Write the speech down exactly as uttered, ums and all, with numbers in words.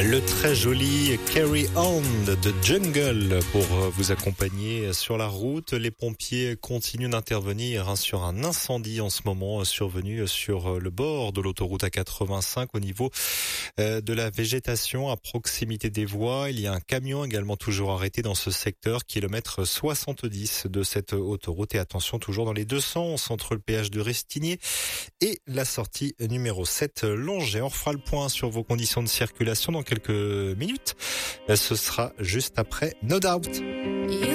Le très joli Carry On de Jungle pour vous accompagner sur la route. Les pompiers continuent d'intervenir sur un incendie en ce moment survenu sur le bord de l'autoroute A quatre-vingt-cinq au niveau de la végétation à proximité des voies. Il y a un camion également toujours arrêté dans ce secteur, kilomètre soixante-dix de cette autoroute. Et attention, toujours dans les deux sens entre le péage de Restigné et la sortie numéro sept Longet. On refera le point sur vos conditions de circulation dans quelques minutes. Ce sera juste après No Doubt.